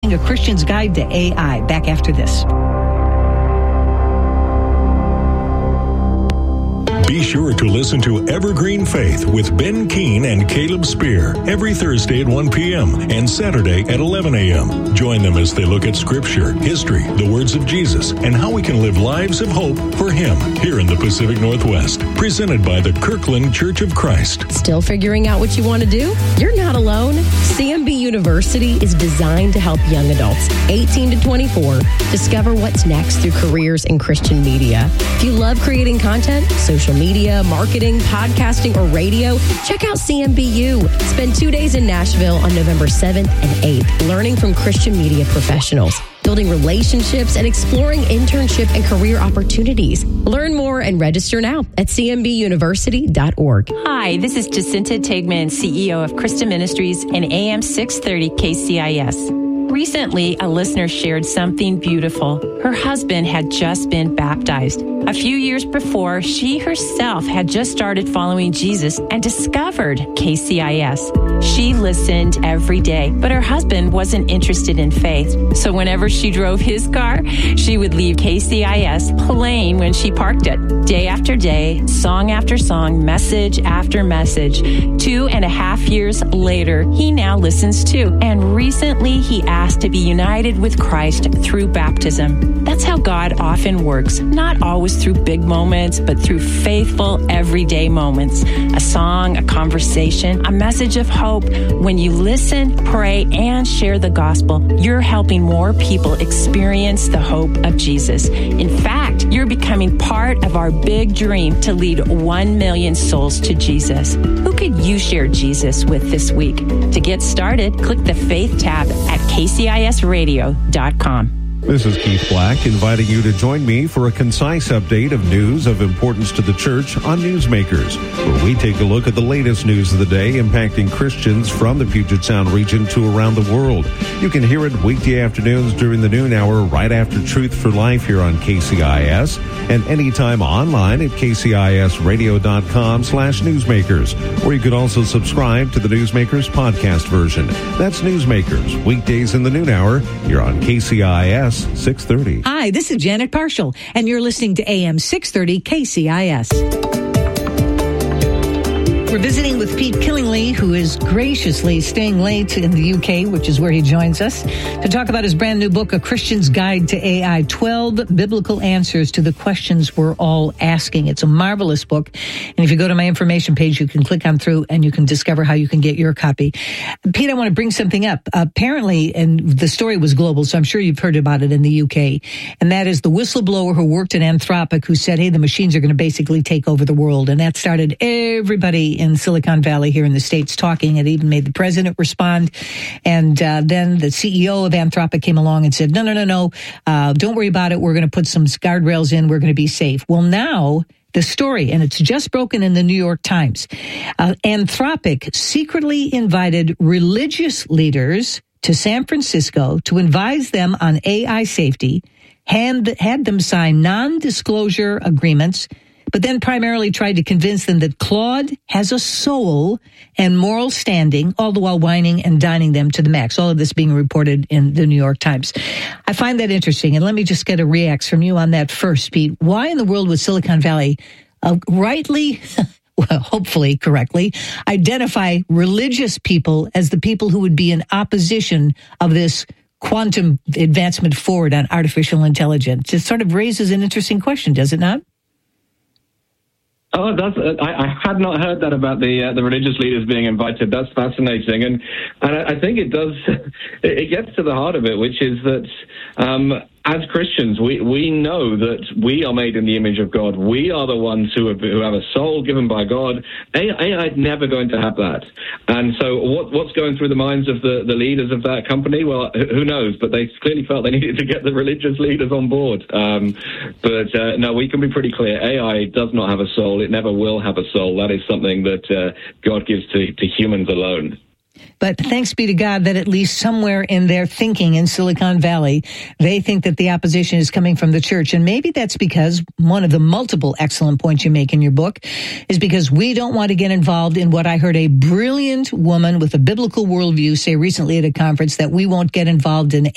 A Christian's Guide to AI. Back after this. Be sure to listen to Evergreen Faith with Ben Keene and Caleb Spear every Thursday at 1 p.m. and Saturday at 11 a.m. Join them as they look at Scripture, history, the words of Jesus, and how we can live lives of hope for Him here in the Pacific Northwest. Presented by the Kirkland Church of Christ. Still figuring out what you want to do? You're not alone. CMB University is designed to help young adults, 18 to 24, discover what's next through careers in Christian media. If you love creating content, social media, marketing, podcasting, or radio, check out CMBU. Spend 2 days in Nashville on November 7th and 8th, learning from Christian media professionals, building relationships, and exploring internship and career opportunities. Learn more and register now at cmbuniversity.org. Hi, this is Jacinta Tegman, CEO of Christa Ministries and AM 630 KCIS. Recently, a listener shared something beautiful. Her husband had just been baptized. A few years before, she herself had just started following Jesus and discovered KCIS. She listened every day, but her husband wasn't interested in faith. So whenever she drove his car, she would leave KCIS playing when she parked it. Day after day, song after song, message after message. 2.5 years later, he now listens too. And recently, he asked to be united with Christ through baptism. That's how God often works, not always through big moments, but through faithful everyday moments. A song, a conversation, a message of hope. When you listen, pray, and share the gospel, you're helping more people experience the hope of Jesus. In fact, you're becoming part of our big dream to lead 1 million souls to Jesus. Who could you share Jesus with this week? To get started, click the Faith tab at kcisradio.com. This is Keith Black, inviting you to join me for a concise update of news of importance to the church on Newsmakers, where we take a look at the latest news of the day impacting Christians from the Puget Sound region to around the world. You can hear it weekday afternoons during the noon hour right after Truth for Life here on KCIS, and anytime online at kcisradio.com/newsmakers, or you can also subscribe to the Newsmakers podcast version. That's Newsmakers, weekdays in the noon hour here on KCIS 630. Hi, this is Janet Parshall, and you're listening to AM 630 KCIS. We're visiting with Pete Killingly, who is graciously staying late in the UK, which is where he joins us, to talk about his brand new book, A Christian's Guide to AI, 12 Biblical Answers to the Questions We're All Asking. It's a marvelous book. And if you go to my information page, you can click on through and you can discover how you can get your copy. Pete, I want to bring something up. Apparently, and the story was global, so I'm sure you've heard about it in the UK, and that is the whistleblower who worked at Anthropic who said, hey, the machines are going to basically take over the world. And that started everybody in Silicon Valley here in the States talking. It even made the president respond. And then the CEO of Anthropic came along and said, no, don't worry about it. We're going to put some guardrails in. We're going to be safe. Well, now the story, and it's just broken in the New York Times. Anthropic secretly invited religious leaders to San Francisco to advise them on AI safety, had them sign non-disclosure agreements, but then primarily tried to convince them that Claude has a soul and moral standing, all the while whining and dining them to the max. All of this being reported in the New York Times. I find that interesting, and let me just get a reaction from you on that first, Pete. Why in the world would Silicon Valley rightly, well, hopefully correctly, identify religious people as the people who would be in opposition of this quantum advancement forward on artificial intelligence? It sort of raises an interesting question, does it not? Oh, I had not heard that about the religious leaders being invited. That's fascinating, and I think it does. It gets to the heart of it, which is that as Christians, we know that we are made in the image of God. We are the ones who have a soul given by God. AI is never going to have that. And so what's going through the minds of the leaders of that company? Well, who knows? But they clearly felt they needed to get the religious leaders on board. No, we can be pretty clear. AI does not have a soul. It never will have a soul. That is something that God gives to humans alone. But thanks be to God that at least somewhere in their thinking in Silicon Valley, they think that the opposition is coming from the church. And maybe that's because one of the multiple excellent points you make in your book is because we don't want to get involved in what I heard a brilliant woman with a biblical worldview say recently at a conference, that we won't get involved in